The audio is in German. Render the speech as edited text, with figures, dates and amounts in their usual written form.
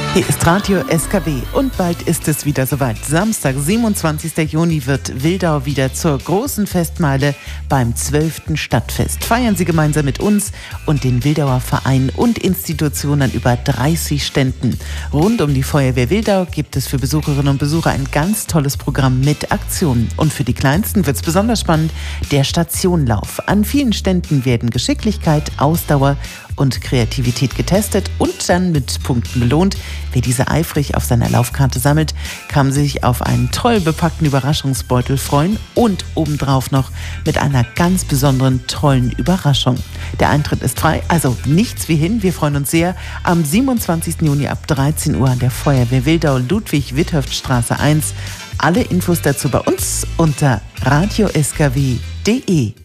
Hier ist Radio SKW und bald ist es wieder soweit. Samstag, 27. Juni wird Wildau wieder zur großen Festmeile beim 12. Stadtfest. Feiern Sie gemeinsam mit uns und den Wildauer Vereinen und Institutionen an über 30 Ständen. Rund um die Feuerwehr Wildau gibt es für Besucherinnen und Besucher ein ganz tolles Programm mit Aktionen. Und für die Kleinsten wird es besonders spannend, der Stationlauf. An vielen Ständen werden Geschicklichkeit, Ausdauer und Kreativität getestet und dann mit Punkten belohnt. Wer diese eifrig auf seiner Laufkarte sammelt, kann sich auf einen toll bepackten Überraschungsbeutel freuen und obendrauf noch mit einer ganz besonderen, tollen Überraschung. Der Eintritt ist frei, also nichts wie hin. Wir freuen uns sehr. Am 27. Juni ab 13 Uhr an der Feuerwehr Wildau, Ludwig-Witthöft-Straße 1. Alle Infos dazu bei uns unter radioskw.de.